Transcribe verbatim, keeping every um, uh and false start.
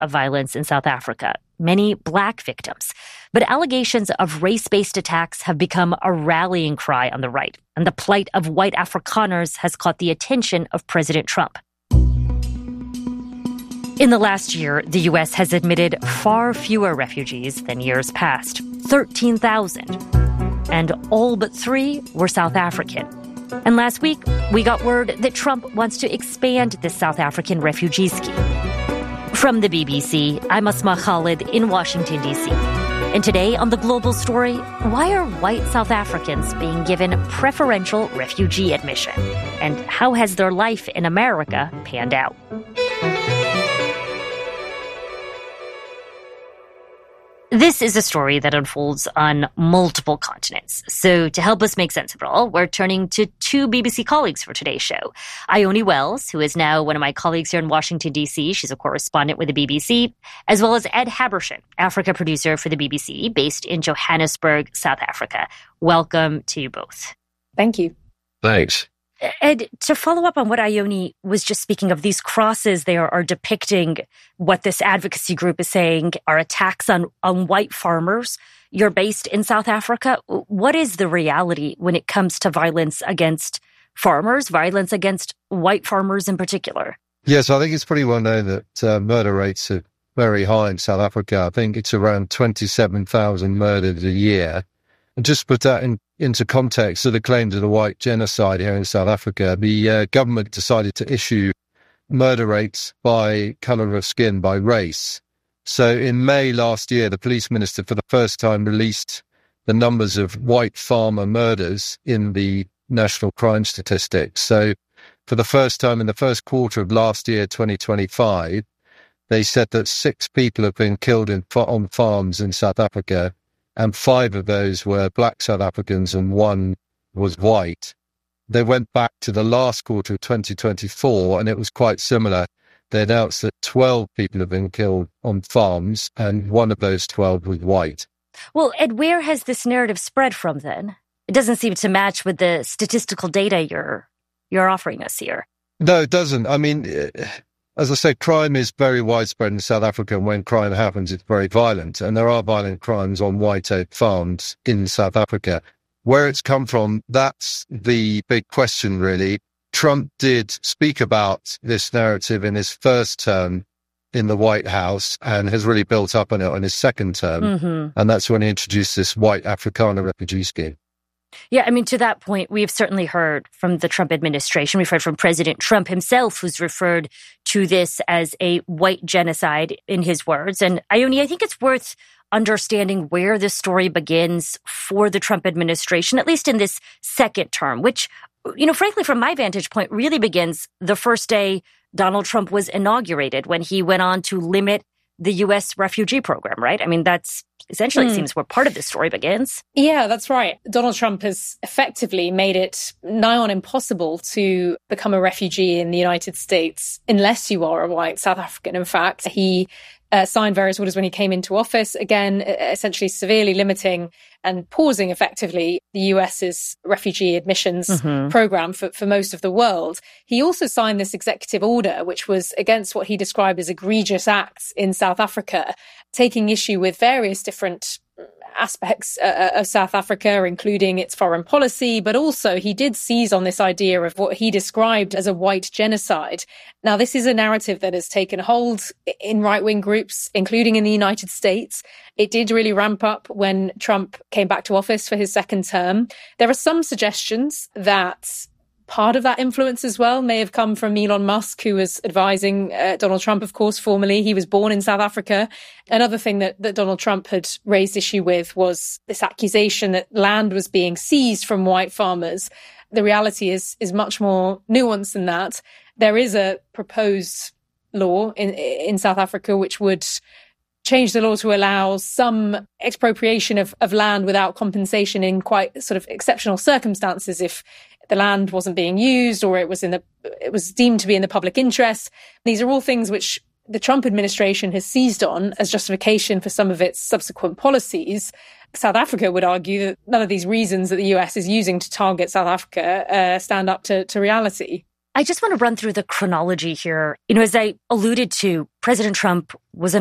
of violence in South Africa, many Black victims. But allegations of race-based attacks have become a rallying cry on the right, and the plight of white Afrikaners has caught the attention of President Trump. In the last year, the U S has admitted far fewer refugees than years past, thirteen thousand. And all but three were South African. And last week, we got word that Trump wants to expand this South African refugee scheme. From the B B C, I'm Asma Khalid in Washington, D C. And today on The Global Story, why are white South Africans being given preferential refugee admission? And how has their life in America panned out? This is a story that unfolds on multiple continents. So to help us make sense of it all, we're turning to two B B C colleagues for today's show. Ione Wells, who is now one of my colleagues here in Washington, D C. She's a correspondent with the B B C, as well as Ed Habershon, Africa producer for the B B C, based in Johannesburg, South Africa. Welcome to you both. Thank you. Thanks. Ed, to follow up on what Ione was just speaking of, these crosses there are depicting what this advocacy group is saying are attacks on, on white farmers. You're based in South Africa. What is the reality when it comes to violence against farmers, violence against white farmers in particular? Yes, I think it's pretty well known that uh, murder rates are very high in South Africa. I think it's around twenty-seven thousand murdered a year. And just put that in, into context of the claims of the white genocide here in South Africa, the uh, government decided to issue murder rates by colour of skin, by race. So in May last year, the police minister for the first time released the numbers of white farmer murders in the national crime statistics. So for the first time in the first quarter of last year, twenty twenty-five, they said that six people have been killed in, on farms in South Africa, and five of those were Black South Africans and one was white. They went back to the last quarter of twenty twenty-four and it was quite similar. They announced that twelve people have been killed on farms and one of those twelve was white. Well, Ed, where has this narrative spread from then? It doesn't seem to match with the statistical data you're you're offering us here. No, it doesn't. I mean, as I said, crime is very widespread in South Africa, and when crime happens, it's very violent. And there are violent crimes on white-owned farms in South Africa. Where it's come from, that's the big question, really. Trump did speak about this narrative in his first term in the White House and has really built up on it in his second term. Mm-hmm. And that's when he introduced this white Afrikaner refugee scheme. Yeah, I mean, to that point, we've certainly heard from the Trump administration. We've heard from President Trump himself, who's referred to this as a white genocide in his words. And Ione, I think it's worth understanding where this story begins for the Trump administration, at least in this second term, which, you know, frankly, from my vantage point, really begins the first day Donald Trump was inaugurated, when he went on to limit the U S refugee program, right? I mean, that's essentially, mm. it seems, where part of the story begins. Yeah, that's right. Donald Trump has effectively made it nigh on impossible to become a refugee in the United States unless you are a white South African. In fact, he uh, signed various orders when he came into office, again, essentially severely limiting and pausing effectively the US's refugee admissions mm-hmm. program for, for most of the world. He also signed this executive order, which was against what he described as egregious acts in South Africa, taking issue with various different aspects uh, of South Africa, including its foreign policy, but also he did seize on this idea of what he described as a white genocide. Now, this is a narrative that has taken hold in right-wing groups, including in the United States. It did really ramp up when Trump came back to office for his second term. There are some suggestions that part of that influence as well may have come from Elon Musk, who was advising uh, Donald Trump, of course, formerly. He was born in South Africa. Another thing that, that Donald Trump had raised issue with was this accusation that land was being seized from white farmers. The reality is, is much more nuanced than that. There is a proposed law in, in South Africa which would change the law to allow some expropriation of, of land without compensation in quite sort of exceptional circumstances if the land wasn't being used or it was in the it was deemed to be in the public interest. These are all things which the Trump administration has seized on as justification for some of its subsequent policies. South Africa would argue that none of these reasons that the U S is using to target South Africa uh, stand up to, to reality. I just want to run through the chronology here. You know, as I alluded to, President Trump was